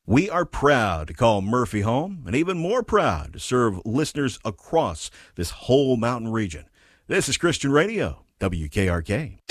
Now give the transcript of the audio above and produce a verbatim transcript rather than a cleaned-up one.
We are proud to call Murphy home and even more proud to serve listeners across this whole mountain region. This is Christian Radio, W K R K.